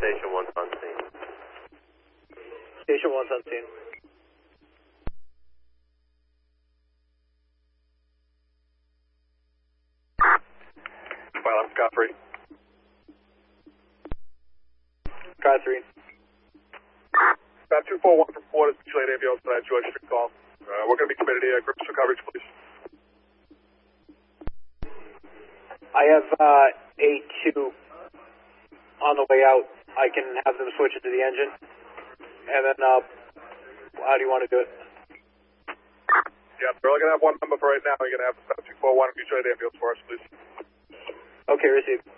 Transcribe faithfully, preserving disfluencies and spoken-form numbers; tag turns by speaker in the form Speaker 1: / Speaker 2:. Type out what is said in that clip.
Speaker 1: Station one's on scene.
Speaker 2: Station one's on scene.
Speaker 3: Well, I'm Scott three.
Speaker 2: Scott three.
Speaker 3: About two four one from Florida, Detroit ambulance for that George Street call. Uh, we're going to be committed here. Grips for coverage, please.
Speaker 2: I have uh, A two on the way out. I can have them switch it to the engine. And then, uh, how do you want to do it?
Speaker 3: Yeah, we're only going to have one number for right now. You're going to have about two four one Detroit ambulance for us, please.
Speaker 2: Okay, receive.